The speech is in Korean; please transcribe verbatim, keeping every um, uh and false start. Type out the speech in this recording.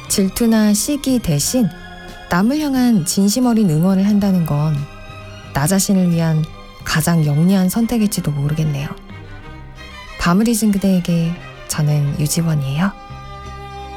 질투나 시기 대신 남을 향한 진심 어린 응원을 한다는 건 나 자신을 위한 가장 영리한 선택일지도 모르겠네요. 밤을 잊은 그대에게 저는 유지원이에요.